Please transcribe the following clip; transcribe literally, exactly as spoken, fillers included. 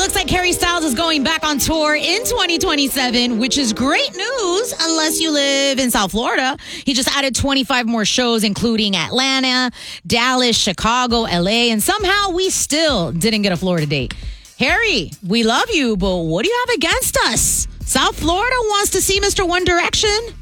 looks like Harry Styles is going back on tour in twenty twenty-seven, which is great news unless you live in South Florida. He just added twenty-five more shows, including Atlanta, Dallas, Chicago, L A, and somehow we still didn't get a Florida date. Harry, we love you, but what do you have against us? South Florida wants to see Mister One Direction.